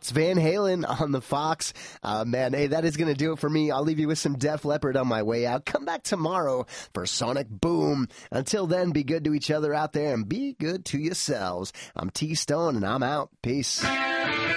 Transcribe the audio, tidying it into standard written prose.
That's Van Halen on the Fox. Man, hey, that is going to do it for me. I'll leave you with some Def Leppard on my way out. Come back tomorrow for Sonic Boom. Until then, be good to each other out there and be good to yourselves. I'm T-Stone, and I'm out. Peace.